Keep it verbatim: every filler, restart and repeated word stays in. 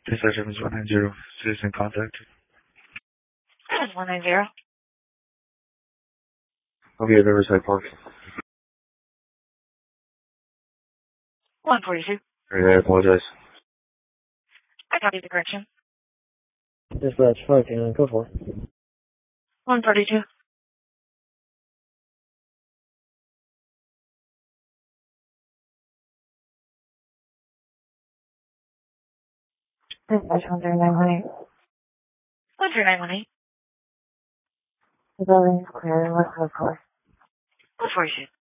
Dispatch seven one nine zero. Citizen contact. one nine zero. I'll be at Riverside Park. one forty-two. Alright, I apologize. I copy the correction. Dispatch, fuck, uh, go for it. one thirty-two. Dispatch one three nine one eight. one three nine one eight. The building is clear. What's the floor? one forty-two.